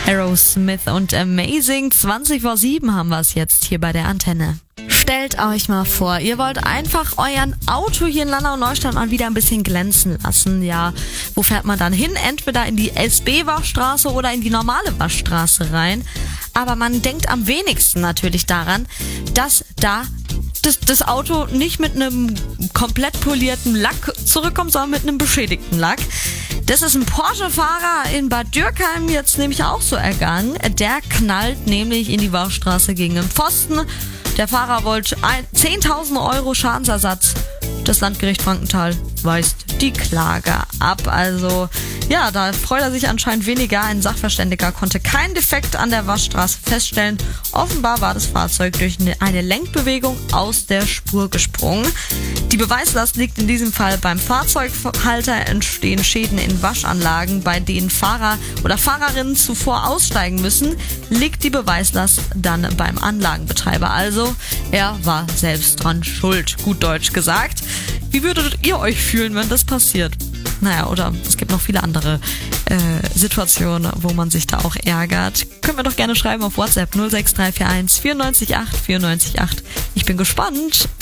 Aerosmith und Amazing. 20:07 haben wir es jetzt hier bei der Antenne. Stellt euch mal vor, ihr wollt einfach euren Auto hier in Landau-Neustadt mal wieder ein bisschen glänzen lassen. Ja, wo fährt man dann hin? Entweder in die SB-Waschstraße oder in die normale Waschstraße rein. Aber man denkt am wenigsten natürlich daran, dass da das Auto nicht mit einem komplett polierten Lack zurückkommt, sondern mit einem beschädigten Lack. Das ist ein Porsche-Fahrer in Bad Dürkheim jetzt nämlich auch so ergangen. Der knallt nämlich in die Waschstraße gegen einen Pfosten. Der Fahrer wollte 10.000 Euro Schadensersatz. Das Landgericht Frankenthal weist die Klage ab. Also ja, da freut er sich anscheinend weniger. Ein Sachverständiger konnte keinen Defekt an der Waschstraße feststellen. Offenbar war das Fahrzeug durch eine Lenkbewegung aus der Spur gesprungen. Die Beweislast liegt in diesem Fall beim Fahrzeughalter. Entstehen Schäden in Waschanlagen, bei denen Fahrer oder Fahrerinnen zuvor aussteigen müssen, liegt die Beweislast dann beim Anlagenbetreiber. Also er war selbst dran schuld, gut deutsch gesagt. Wie würdet ihr euch fühlen, wenn das passiert? Naja, oder es gibt noch viele andere Situationen, wo man sich da auch ärgert. Könnt mir doch gerne schreiben auf WhatsApp 06341 94 8 94 8. Ich bin gespannt.